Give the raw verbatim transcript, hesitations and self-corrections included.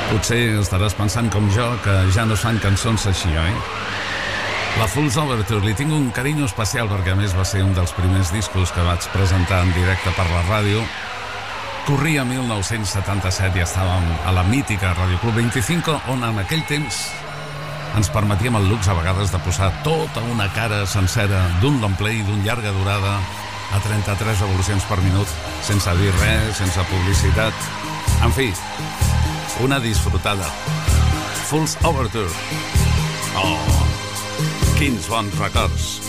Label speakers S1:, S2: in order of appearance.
S1: Potser estaràs pensant com jo que ja no es fan cançons així, oi? La Fool's Overture li tinc un carinyo especial perquè a més va ser un dels primers discos que vaig presentar en directe per la ràdio. Corria mil nou-cents setanta-set i estàvem a la mítica Ràdio Club vint-i-cinc, on en aquell temps ens permetíem el luxe a vegades de posar tota una cara sencera d'un long play d'un llarga durada a trenta-tres revolucions per minut, sense dir res, sense publicitat. En fi, una disfrutada. Fool's Overture. Oh, quins bons records.